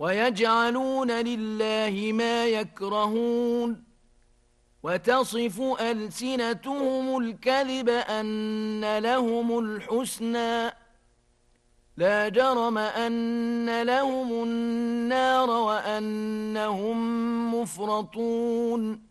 ويجعلون لله ما يكرهون وتصف ألسنتهم الكذب أن لهم الحسنى لا جرم أن لهم النار وأنهم مفرطون